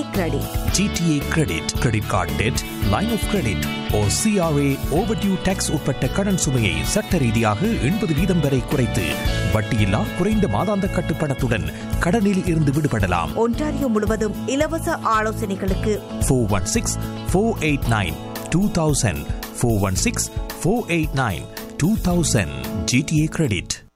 Credit. GTA credit, credit card dead, line of credit or CRA overdue tax உட்பட்ட கடன் சுமையை சட்ட ரீதியாக 80% வரை குறைத்து வட்டியில்லா குறைந்த மாதாந்த கட்டுப்பணத்துடன் கடனில் இருந்து விடுபடலாம். ஒன்டாரியோ முழுவதும் இலவச ஆலோசனைகளுக்கு 416-489-2000 416-489-2000 GTA கிரெடிட்.